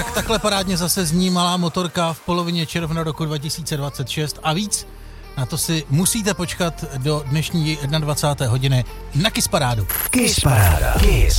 Tak takhle parádně zase zní Malá motorka v polovině června roku 2026 a víc. Na to si musíte počkat do dnešní 21. hodiny na Kiss Parádu. Kiss Paráda. Kiss.